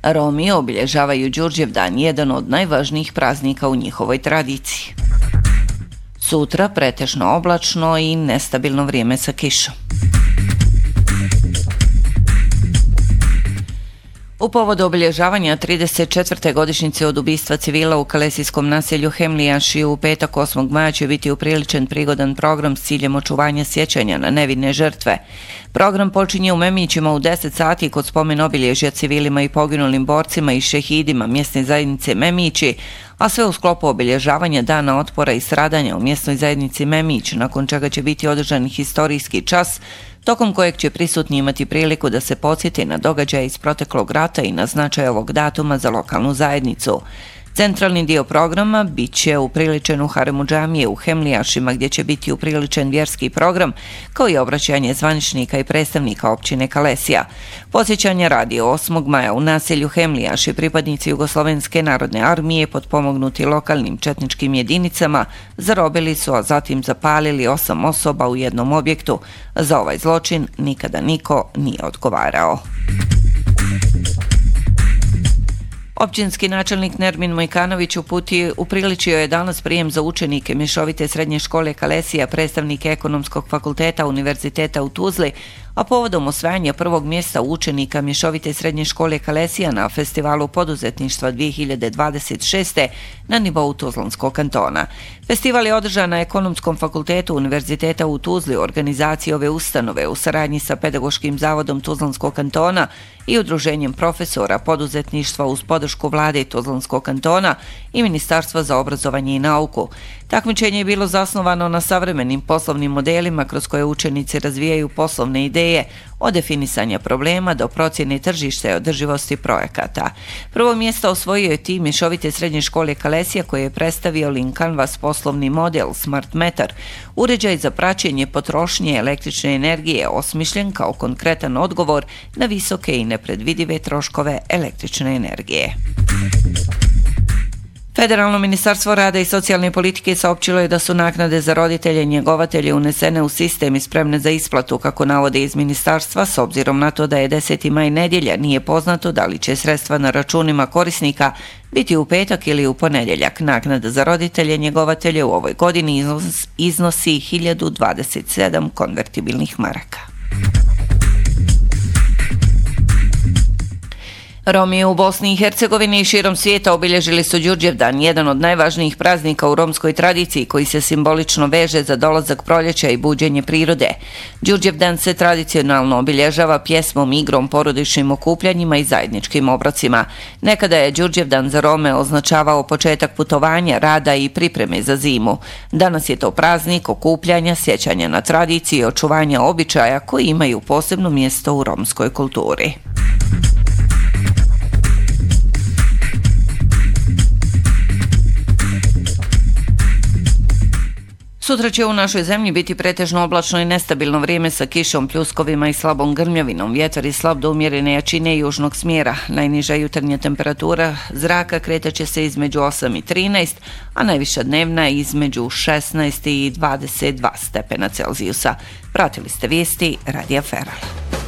Romi obilježavaju Đurđevdan, jedan od najvažnijih praznika u njihovoj tradiciji. Sutra pretežno oblačno i nestabilno vrijeme sa kišom. U povodu obilježavanja 34. godišnjice od ubistva civila u kalesijskom naselju Hemlijaši u petak 8. maja će biti upriličen prigodan program s ciljem očuvanja sjećanja na nevine žrtve. Program počinje u Memićima u 10 sati kod spomen obilježja civilima i poginulim borcima i šehidima mjesne zajednice Memići, a sve u sklopu obilježavanja Dana otpora i stradanja u mjesnoj zajednici Memić, nakon čega će biti održan historijski čas, tokom kojeg će prisutni imati priliku da se podsjeti na događaje iz proteklog rata i na značaj ovog datuma za lokalnu zajednicu. Centralni dio programa bit će upriličen u Haremu džamije u Hemlijašima, gdje će biti upriličen vjerski program, kao i obraćanje zvaničnika i predstavnika općine Kalesija. Podsjećanje radi 8. maja u naselju Hemlijaši pripadnici Jugoslovenske narodne armije potpomognuti lokalnim četničkim jedinicama zarobili su, a zatim zapalili 8 osoba u jednom objektu. Za ovaj zločin nikada niko nije odgovarao. Općinski načelnik Nermin Mojkanović upriličio je danas prijem za učenike Mješovite srednje škole Kalesija, predstavnike Ekonomskog fakulteta Univerziteta u Tuzli, a povodom osvajanja prvog mjesta učenika Mješovite srednje škole Kalesija na Festivalu poduzetništva 2026. na nivou Tuzlanskog kantona. Festival je održan na Ekonomskom fakultetu Univerziteta u Tuzli u organizaciji ove ustanove u saradnji sa Pedagoškim zavodom Tuzlanskog kantona i Udruženjem profesora poduzetništva uz podršku vlade Tuzlanskog kantona i Ministarstva za obrazovanje i nauku. Takmičenje je bilo zasnovano na savremenim poslovnim modelima kroz koje učenici razvijaju poslovne ideje, od definisanja problema do procjene tržišta i održivosti projekata. Prvo mjesto osvojio je tim Mješovite srednje škole Kalesija koji je predstavio Lean Canvas poslovni model Smart Meter, uređaj za praćenje potrošnje električne energije osmišljen kao konkretan odgovor na visoke i nepredvidive troškove električne energije. Federalno ministarstvo rada i socijalne politike saopćilo je da su naknade za roditelje i njegovatelje unesene u sistem i spremne za isplatu, kako navode iz ministarstva, s obzirom na to da je 10. maj nedjelja, nije poznato da li će sredstva na računima korisnika biti u petak ili u ponedjeljak. Naknada za roditelje i njegovatelje u ovoj godini iznosi 1027 konvertibilnih maraka. Romi u Bosni i Hercegovini i širom svijeta obilježili su Đurđevdan, jedan od najvažnijih praznika u romskoj tradiciji koji se simbolično veže za dolazak proljeća i buđenje prirode. Đurđevdan se tradicionalno obilježava pjesmom, igrom, porodičnim okupljanjima i zajedničkim obrocima. Nekada je Đurđevdan za Rome označavao početak putovanja, rada i pripreme za zimu. Danas je to praznik okupljanja, sjećanja na tradiciju i očuvanja običaja koji imaju posebno mjesto u romskoj kulturi. Sutra će u našoj zemlji biti pretežno oblačno i nestabilno vrijeme sa kišom, pljuskovima i slabom grmljavinom. Vjetar je slab do umjerene jačine i južnog smjera. Najniža jutarnja temperatura zraka kretat će se između 8 i 13, a najviša dnevna između 16 i 22 stepena Celzijusa. Pratili ste vijesti Radija Feral.